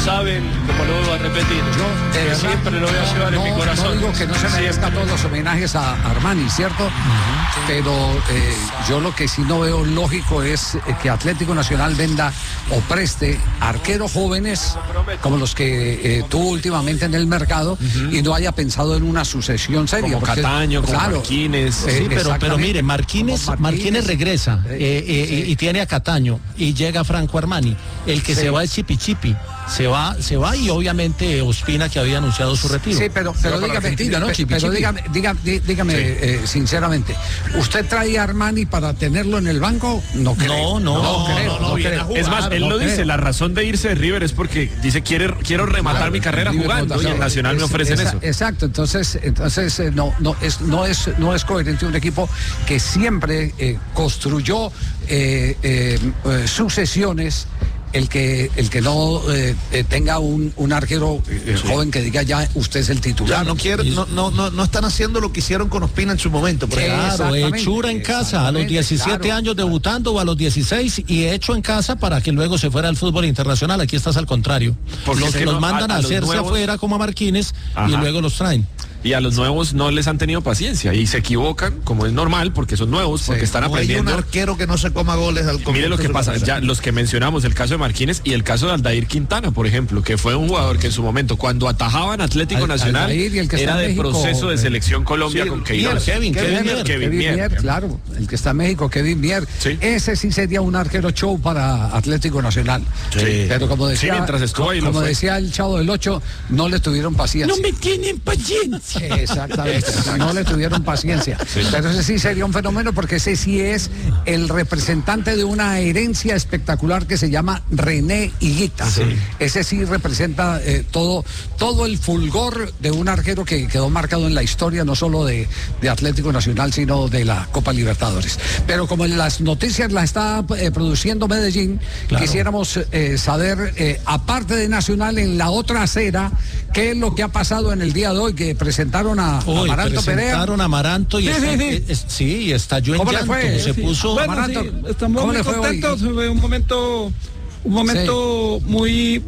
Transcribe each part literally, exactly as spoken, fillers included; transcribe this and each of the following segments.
saben, como lo vuelvo a repetir, yo de que verdad, siempre lo voy a llevar no, en mi corazón. No digo que no se merezca todos los homenajes a Armani, ¿cierto? Uh-huh. Pero eh, yo lo que sí no veo lógico es que Atlético Nacional venda o preste arqueros jóvenes como los que eh, tuvo últimamente en el mercado uh-huh. y no haya pensado en una sucesión seria. Como porque, Cataño, como claro, Marquínez. Eh, sí, pero, pero mire, Marquínez, Marquínez, Marquínez regresa eh, eh, sí. y, y tiene a Cataño y llega Franco Armani. El que sí. se va es Chipi Chipi. Se va, se va y obviamente Ospina, que había anunciado su retiro. Sí, pero, pero dígame, Argentina, ¿no? Chipi, pero Chipi. dígame, dígame, dígame sí. eh, sinceramente, ¿usted trae a Armani para tenerlo en el banco? No creo. No, no, no, no, creo, no, no creo. creo. Es más, él no lo creo. dice, la razón de irse de River es porque dice, quiere, quiero rematar claro, mi carrera jugando y en Nacional es, me ofrecen es, eso. Exacto, entonces, entonces eh, no, no, es, no, es, no es coherente un equipo que siempre eh, construyó eh, eh, eh, sucesiones. El que el que no eh, eh, tenga un, un arquero eh, sí. joven que diga ya usted es el titular. Ya no quiere, no, no, no, no están haciendo lo que hicieron con Ospina en su momento. Claro, Hechura en casa a los diecisiete claro. años debutando o a los dieciséis y hecho en casa para que luego se fuera al fútbol internacional. Aquí estás al contrario. Porque los que los no, mandan a, a hacerse nuevos... afuera como a Marquínez Ajá. y luego los traen. Y a los nuevos no les han tenido paciencia y se equivocan, como es normal, porque son nuevos, porque sí, están no aprendiendo. Hay un arquero que no se coma goles al comienzo. Mire lo que pasa, ya los que mencionamos, el caso de Marquínez y el caso de Aldair Quintana, por ejemplo, que fue un jugador que en su momento, cuando atajaban Atlético Al, Nacional, Aldair, era de México, proceso de selección Colombia sí, con Keylor. Kevin, Kevin, Kevin, Mier, Kevin, Kevin Mier, Mier, claro, el que está en México, Kevin Mier. Sí. Ese sí sería un arquero show para Atlético Nacional. Sí. Pero como decía, sí, mientras estuvo ahí como decía el Chavo del Ocho, no le tuvieron paciencia. No me tienen paciencia. Exactamente. No le tuvieron paciencia. Sí. Pero ese sí sería un fenómeno porque ese sí es el representante de una herencia espectacular que se llama René Higuita. Sí. Ese sí representa eh, todo, todo el fulgor de un arquero que quedó marcado en la historia, no solo de, de Atlético Nacional, sino de la Copa Libertadores. Pero como en las noticias las está eh, produciendo Medellín, claro. quisiéramos eh, saber, eh, aparte de Nacional, en la otra acera, qué es lo que ha pasado en el día de hoy, que presentaron a... Uy, Amaranto presentaron Perea. a Amaranto y sí, está, sí, sí. Es, sí, estalló en ¿Cómo llanto, le fue? se sí. puso bueno, Amaranto. Sí, estamos muy contentos, fue un momento un momento sí. muy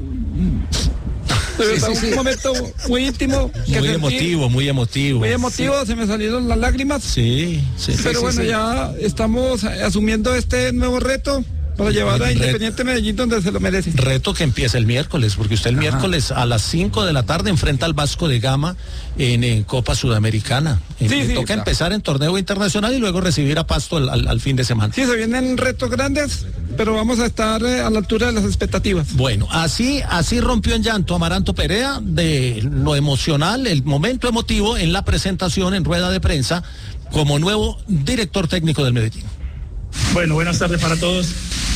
de verdad, sí, sí, un sí. momento muy íntimo, muy que emotivo, sentí, muy emotivo. Muy emotivo, sí. se me salieron las lágrimas. Sí, sí. Pero sí, bueno, sí, ya sí. estamos asumiendo este nuevo reto para llevar a Independiente Medellín donde se lo merece. Reto que empieza el miércoles, porque usted el Ajá. miércoles a las cinco de la tarde enfrenta al Vasco de Gama en, en Copa Sudamericana. Sí, en, sí, toca claro. empezar en torneo internacional y luego recibir a Pasto al, al, al fin de semana. Sí, se vienen retos grandes, pero vamos a estar eh, a la altura de las expectativas. Bueno, así, así rompió en llanto Amaranto Perea de lo emocional, el momento emotivo en la presentación en rueda de prensa como nuevo director técnico del Medellín. Bueno, buenas tardes para todos.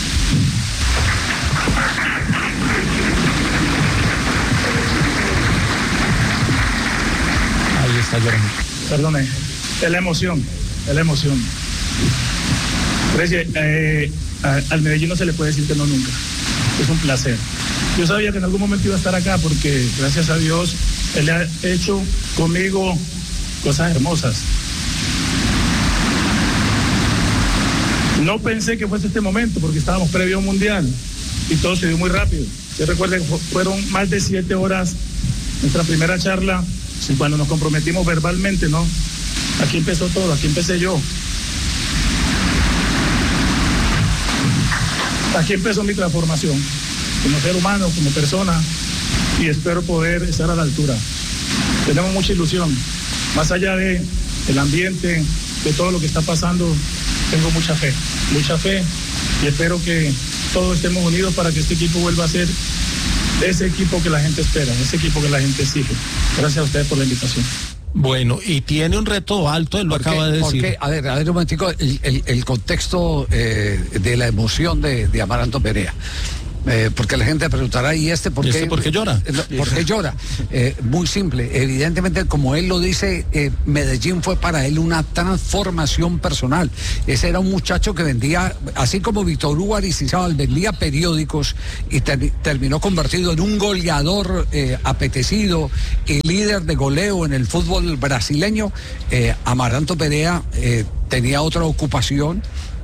Ahí está llorando. Perdone, es la emoción, es la emoción. Precie, eh, a, al Medellín no se le puede decir que no nunca. Es un placer. Yo sabía que en algún momento iba a estar acá porque, gracias a Dios, Él ha hecho conmigo cosas hermosas. No pensé que fuese este momento porque estábamos previo a un mundial y todo se dio muy rápido. Yo recuerdo que fueron más de siete horas nuestra primera charla y cuando nos comprometimos verbalmente, ¿no? Aquí empezó todo, aquí empecé yo. Aquí empezó mi transformación como ser humano, como persona y espero poder estar a la altura. Tenemos mucha ilusión, más allá de el ambiente, de todo lo que está pasando. Tengo mucha fe, mucha fe y espero que todos estemos unidos para que este equipo vuelva a ser ese equipo que la gente espera, ese equipo que la gente exige. Gracias a ustedes por la invitación. Bueno, y tiene un reto alto, él lo acaba de decir. Porque, a ver, a ver un momentico, el, el, el contexto eh, de la emoción de, de Amaranto Perea. Eh, porque la gente preguntará, ¿y este por qué? ¿Este por qué llora? ¿Por qué llora? Eh, muy simple, evidentemente, como él lo dice, eh, Medellín fue para él una transformación personal. Ese era un muchacho que vendía, así como Víctor Hugo Aristizábal vendía periódicos y ter, terminó convertido en un goleador eh, apetecido y líder de goleo en el fútbol brasileño. eh, Amaranto Perea eh, tenía otra ocupación.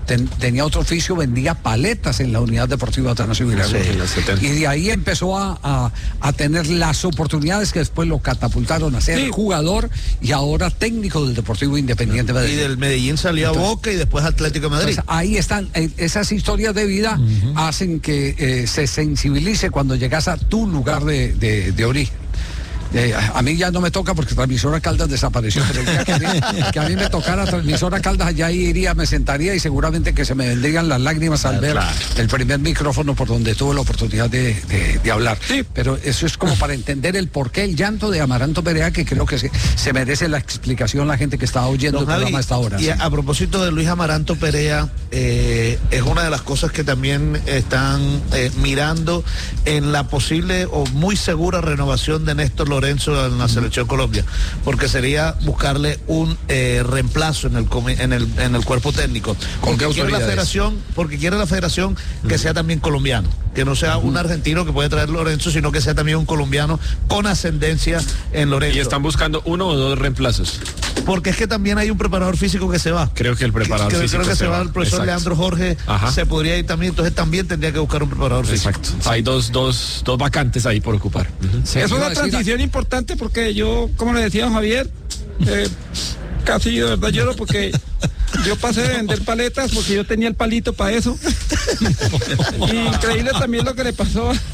ten, tenía otro oficio, vendía paletas en la Unidad Deportiva Atanasio Girardot. Sí, y de ahí empezó a, a, a tener las oportunidades que después lo catapultaron a ser sí. jugador y ahora técnico del Deportivo Independiente Medellín. Y del Medellín salió entonces, a Boca y después Atlético de Madrid. Entonces, ahí están, eh, esas historias de vida uh-huh. hacen que eh, se sensibilice cuando llegas a tu lugar de, de, de origen. Eh, a mí ya no me toca porque Transmisora Caldas desapareció, pero ya que, a mí, que a mí me tocara Transmisora Caldas, allá iría, me sentaría y seguramente que se me vendrían las lágrimas al ver claro. el primer micrófono por donde tuve la oportunidad de, de, de hablar. Sí. Pero eso es como para entender el porqué, el llanto de Amaranto Perea, que creo que se, se merece la explicación la gente que estaba oyendo Don el programa a esta hora. Y ¿sí? a, a propósito de Luis Amaranto Perea, eh, es una de las cosas que también están eh, mirando en la posible o muy segura renovación de Néstor Lorenzo en la selección Colombia, porque sería buscarle un eh, reemplazo en el, en el en el cuerpo técnico, porque quiere la federación, porque quiere la federación que uh-huh. sea también colombiano, que no sea uh-huh. un argentino que puede traer Lorenzo, sino que sea también un colombiano con ascendencia en Lorenzo. Y están buscando uno o dos reemplazos. Porque es que también hay un preparador físico que se va. Creo que el preparador que, físico creo que se, se va, va. el profesor Exacto. Leandro Jorge Ajá. se podría ir también, entonces también tendría que buscar un preparador físico. Exacto. Hay dos, dos, dos vacantes ahí por ocupar. Uh-huh. Sí, es una transición la... importante porque yo, como le decía a Javier, eh, casi de verdad lloro porque yo pasé de vender paletas porque yo tenía el palito para eso. Y increíble también lo que le pasó a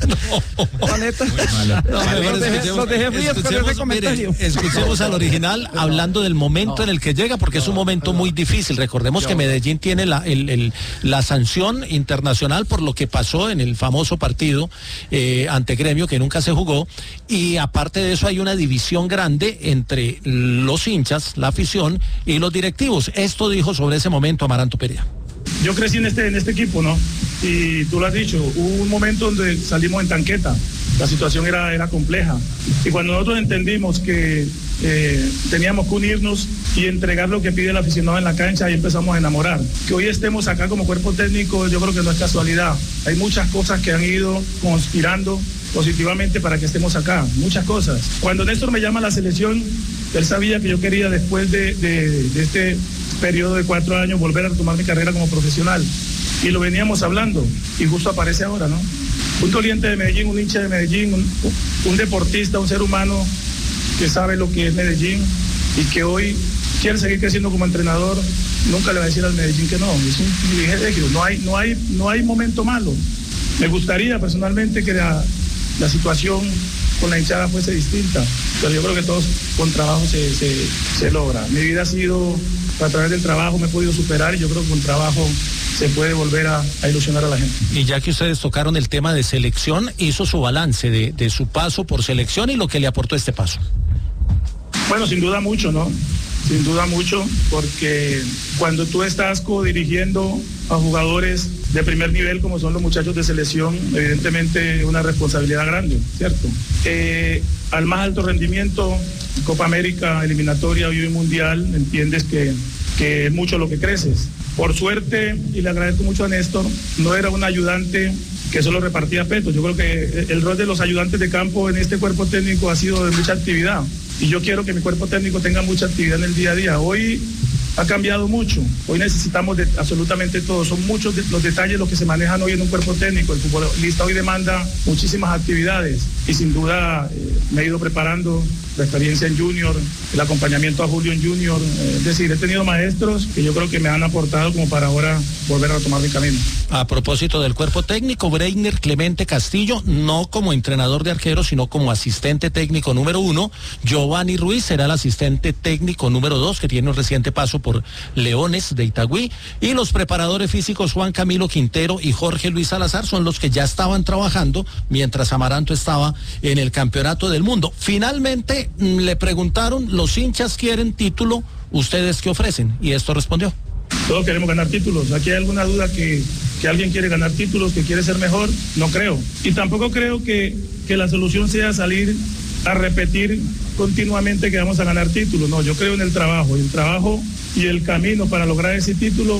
Paleta. Los dejé, los dejé fríos con ese comentario. Mire, escuchemos al original hablando del momento no, en el que llega, porque no, es un momento no, muy difícil. Recordemos yo, que Medellín tiene la, el, el, la sanción internacional por lo que pasó en el famoso partido eh, ante Gremio, que nunca se jugó, y aparte de eso hay una división grande entre los hinchas, la afición y los directivos. Esto dijo sobre ese momento Amaranto Perea. Yo crecí en este, en este equipo, ¿no? Y tú lo has dicho, hubo un momento donde salimos en tanqueta, la situación era, era compleja. Y cuando nosotros entendimos que eh, teníamos que unirnos y entregar lo que pide el aficionado en la cancha, ahí empezamos a enamorar. Que hoy estemos acá como cuerpo técnico, yo creo que no es casualidad. Hay muchas cosas que han ido conspirando positivamente para que estemos acá, muchas cosas. Cuando Néstor me llama a la selección, él sabía que yo quería después de, de, de este periodo de cuatro años volver a retomar mi carrera como profesional. Y lo veníamos hablando, y justo aparece ahora, ¿no? Un doliente de Medellín, un hincha de Medellín, un, un deportista, un ser humano que sabe lo que es Medellín y que hoy quiere seguir creciendo como entrenador, nunca le va a decir al Medellín que no, es un privilegio, no hay, no hay, no hay momento malo. Me gustaría personalmente que la, la situación con la hinchada fuese distinta, pero yo creo que todos con trabajo se, se, se logra. Mi vida ha sido, a través del trabajo me he podido superar y yo creo que con trabajo se puede volver a, a ilusionar a la gente. Y ya que ustedes tocaron el tema de selección, hizo su balance de, de su paso por selección y lo que le aportó este paso. Bueno, sin duda mucho, ¿no? Sin duda mucho, porque cuando tú estás co-dirigiendo a jugadores de primer nivel como son los muchachos de selección, evidentemente una responsabilidad grande, ¿cierto? Eh, al más alto rendimiento, Copa América, eliminatoria y mundial, entiendes que, que es mucho lo que creces. Por suerte, y le agradezco mucho a Néstor, no era un ayudante que solo repartía petos. Yo creo que el rol de los ayudantes de campo en este cuerpo técnico ha sido de mucha actividad. Y yo quiero que mi cuerpo técnico tenga mucha actividad en el día a día. Hoy ha cambiado mucho. Hoy necesitamos de absolutamente todo. Son muchos de los detalles los que se manejan hoy en un cuerpo técnico. El futbolista hoy demanda muchísimas actividades y sin duda eh, me he ido preparando la experiencia en Junior, el acompañamiento a Julio en Junior. Eh, es decir, he tenido maestros que yo creo que me han aportado como para ahora volver a retomar mi camino. A propósito del cuerpo técnico, Breiner Clemente Castillo, no como entrenador de arqueros, sino como asistente técnico número uno. Giovanni Ruiz será el asistente técnico número dos, que tiene un reciente paso por Leones de Itagüí. Y los preparadores físicos Juan Camilo Quintero y Jorge Luis Salazar son los que ya estaban trabajando mientras Amaranto estaba en el Campeonato del Mundo. Finalmente le preguntaron, los hinchas quieren título, ¿ustedes qué ofrecen? Y esto respondió. Todos queremos ganar títulos. ¿Aquí hay alguna duda que, que alguien quiere ganar títulos, que quiere ser mejor? No creo. Y tampoco creo que, que la solución sea salir a repetir continuamente que vamos a ganar títulos. No, yo creo en el trabajo. Y el trabajo y el camino para lograr ese título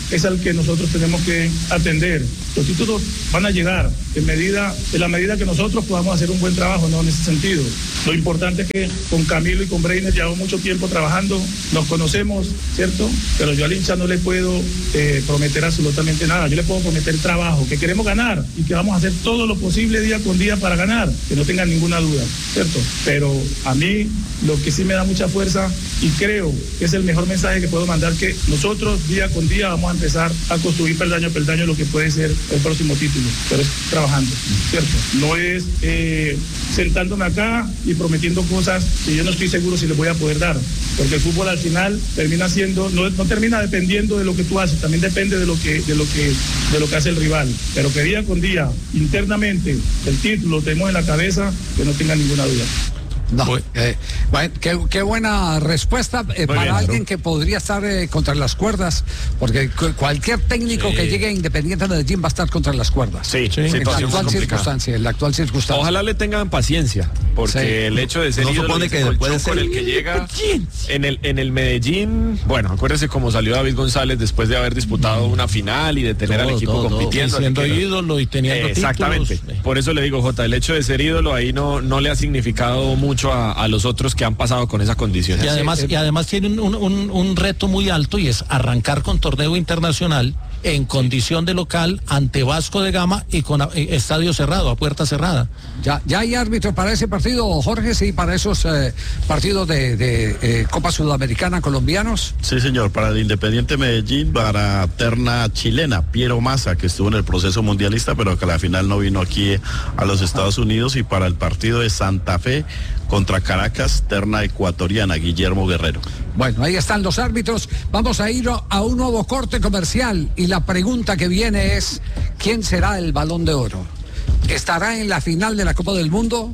es al que nosotros tenemos que atender. Los títulos van a llegar en medida, en la medida que nosotros podamos hacer un buen trabajo, ¿no? En ese sentido. Lo importante es que con Camilo y con Breiner llevamos mucho tiempo trabajando, nos conocemos, ¿cierto? Pero yo al hincha no le puedo eh, prometer absolutamente nada. Yo le puedo prometer trabajo, que queremos ganar y que vamos a hacer todo lo posible día con día para ganar, que no tengan ninguna duda, ¿cierto? Pero a mí lo que sí me da mucha fuerza y creo que es el mejor mensaje que puedo mandar, que nosotros día con día vamos a empezar a construir peldaño a peldaño lo que puede ser el próximo título, pero es trabajando, ¿cierto? No es eh, sentándome acá y prometiendo cosas que yo no estoy seguro si les voy a poder dar, porque el fútbol al final termina siendo, no, no termina dependiendo de lo que tú haces, también depende de lo que, de lo que, de lo que hace el rival, pero que día con día, internamente, el título lo tenemos en la cabeza, que no tenga ninguna duda. No, eh, bueno, qué, qué buena respuesta eh, para bien, alguien ¿no? que podría estar eh, contra las cuerdas, porque cu cualquier técnico sí. que llegue a Independiente Medellín va a estar contra las cuerdas. Sí, sí. En la actual circunstancia, en la actual circunstancia. Ojalá le tengan paciencia, porque sí. el hecho de ser no ídolo supone que puede ser con el que llega en el en el Medellín, bueno, acuérdese cómo salió David González después de haber disputado una final y de tener todo, al equipo todo, compitiendo, todo. Y siendo ídolo y teniendo eh, exactamente. Títulos. Por eso le digo, Jota, el hecho de ser ídolo ahí no no le ha significado mucho A, a los otros que han pasado con esa condición. Y además, y además tiene un, un, un reto muy alto, y es arrancar con torneo internacional en condición de local ante Vasco de Gama y con eh, estadio cerrado, a puerta cerrada. Ya, ya hay árbitro para ese partido, Jorge, sí, para esos eh, partidos de, de eh, Copa Sudamericana colombianos. Sí, señor, para el Independiente Medellín, para terna chilena, Piero Massa, que estuvo en el proceso mundialista, pero que a la final no vino aquí a los Estados Unidos, y para el partido de Santa Fe contra Caracas, terna ecuatoriana, Guillermo Guerrero. Bueno, ahí están los árbitros. Vamos a ir a un nuevo corte comercial y la pregunta que viene es: ¿quién será el Balón de Oro? ¿Estará en la final de la Copa del Mundo?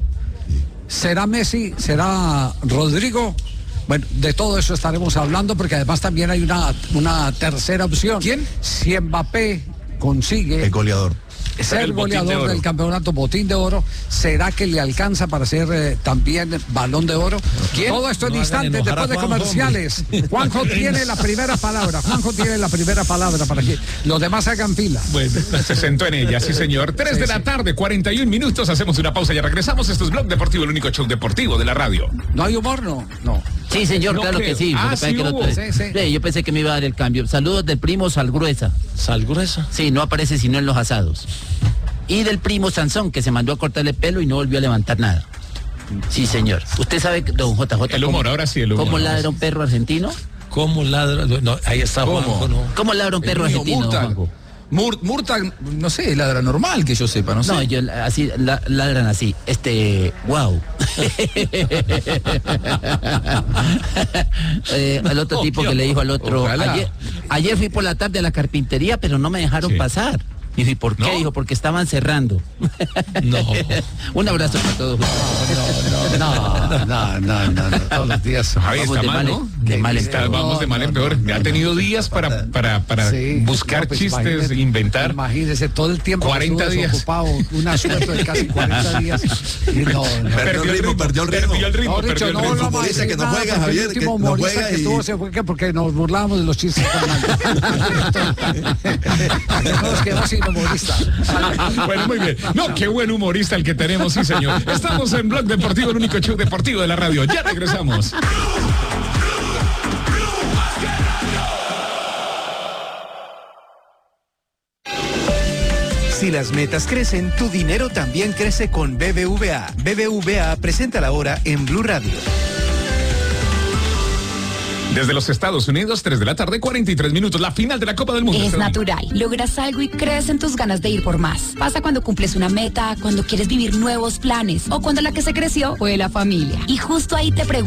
¿Será Messi? ¿Será Rodrigo? Bueno, de todo eso estaremos hablando, porque además también hay una, una tercera opción. ¿Quién? Si Mbappé consigue el goleador ser el goleador de del campeonato, botín de oro, ¿será que le alcanza para ser eh, también Balón de Oro? ¿Quién? Todo esto en no instantes, después de comerciales. Juanjo tiene la primera palabra. Juanjo tiene la primera palabra para que los demás hagan fila. Bueno, se sentó en ella, sí señor. Tres sí, de la sí. tarde, cuarenta y un minutos. Hacemos una pausa y ya regresamos. Esto es Blog Deportivo, el único show deportivo de la radio. ¿No hay humor? No. No. Sí, señor, no claro creo. que sí. Ah, sí, que no sí, sí. Yo pensé que me iba a dar el cambio. Saludos del primo Salgruesa. ¿Salgruesa? Sí, no aparece sino en los asados. Y del primo Sansón, que se mandó a cortarle el pelo y no volvió a levantar nada. Sí, señor. ¿Usted sabe, don J J, el humor, cómo, ahora sí, el humor, cómo ladra un perro argentino? ¿Cómo ladra? No, ahí está Juanjo, ¿no? ¿Cómo ladra un perro argentino, Juanjo? Mur, Murtag, no sé, ladra normal, que yo sepa, no sé. No, yo, así, la, ladran así, este, wow. eh, al otro tipo que le dijo al otro, ayer, ayer fui por la tarde a la carpintería, pero no me dejaron sí. pasar. Dijo, ¿y por qué? ¿No? Dijo, porque estaban cerrando. No. Un abrazo para todos. No, no, no, no, no, no, todos los días. Ahí está mal, mal, ¿no? De mal en peor. Vamos de mal en peor. Ha tenido días para, para, para sí, buscar no, pues chistes, inventar. Imagínese, todo el tiempo cuarenta días. Ocupado, una suerte de casi cuarenta días. Y no, no. Perdió el ritmo, perdió el ritmo. Perdió el ritmo, no, perdió el ritmo. No, no, dice que no juega, Javier, el último humorista que estuvo se fue que porque nos burlábamos de los chistes con nos quedamos sin humorista. Bueno, muy bien. No, qué buen humorista el que tenemos, sí, señor. Estamos en Blog Deportivo, el único show deportivo de la radio. Ya regresamos. Si las metas crecen, tu dinero también crece con B B V A. B B V A presenta la hora en Blue Radio. Desde los Estados Unidos, tres de la tarde, cuarenta y tres minutos, la final de la Copa del Mundo. Es natural. Logras algo y crecen tus ganas de ir por más. Pasa cuando cumples una meta, cuando quieres vivir nuevos planes o cuando la que se creció fue la familia. Y justo ahí te pregunto,